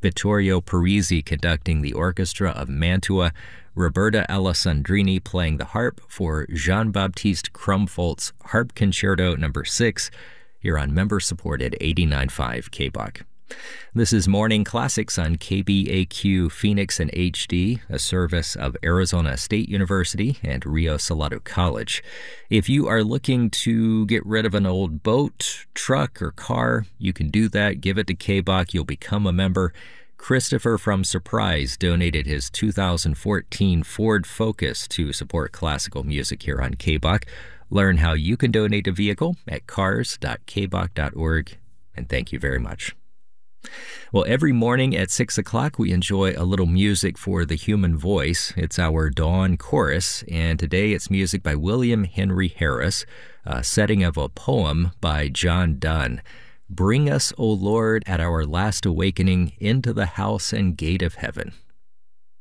Vittorio Parisi conducting the orchestra of Mantua, Roberta Alessandrini playing the harp for Jean-Baptiste Krumfolt's Harp Concerto No. 6, here on member-supported 89.5 KBOK. This is Morning Classics on KBAQ Phoenix and HD, a service of Arizona State University and Rio Salado College. If you are looking to get rid of an old boat, truck, or car, you can do that. Give it to KBOK. You'll become a member. Christopher from Surprise donated his 2014 Ford Focus to support classical music here on KBOK. Learn how you can donate a vehicle at cars.kbok.org, and thank you very much. Well, every morning at 6 o'clock, we enjoy a little music for the human voice. It's our Dawn Chorus, and today it's music by William Henry Harris, a setting of a poem by John Donne. Bring us, O Lord, at our last awakening into the house and gate of heaven.